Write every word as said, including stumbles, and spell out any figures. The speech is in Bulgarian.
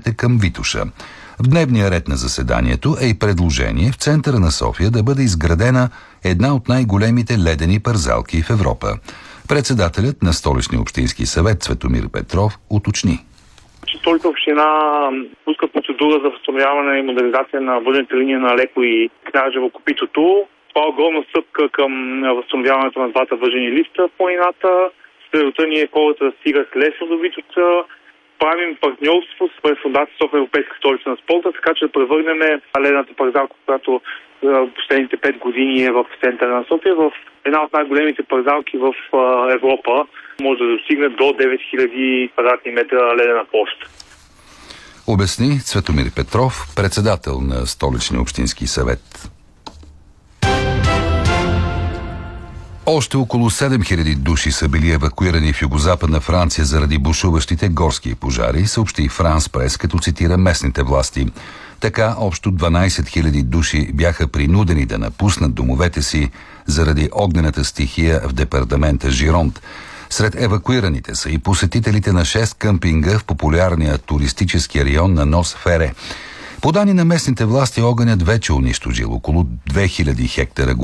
пътя към Витоша. В дневния ред на заседанието е и предложение в центъра на София да бъде изградена една от най-големите ледени парзалки в Европа. Председателят на Столичния общински съвет Цветомир Петров уточни. Столична община пуска процедура за възстановяване и модернизация на въжената линия на Леко и Княжево Копитото. Това е огромна стъпка към възстановяването на двата въжени лифта в планината. Целта ни е хората да стигат лесно до Витоша. Правим партньорство с Фондация София Европейска столица на спорта, така че да превърнем ледената парзалка, която в последните пет години е в центъра на София, в една от най-големите парзалки в Европа. Може да достигне до девет хиляди квадратни метра ледена площ. Обясни Цветомир Петров, председател на Столичния общински съвет. Още около седем хиляди души са били евакуирани в югозападна Франция заради бушуващите горски пожари, съобщи Франс Прес, като цитира местните власти. Така общо дванадесет хиляди души бяха принудени да напуснат домовете си заради огнената стихия в департамента Жиронт. Сред евакуираните са и посетителите на шест къмпинга в популярния туристически район на Нос Фере. По данни на местните власти, огънят вече унищожил около две хиляди хектара